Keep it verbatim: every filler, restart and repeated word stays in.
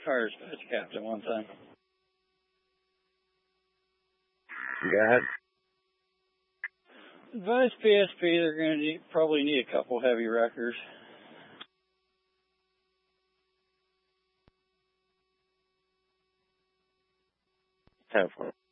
fire dispatch captain one time. Go ahead. Advise P S P they're going to probably need a couple heavy wreckers. Ten four.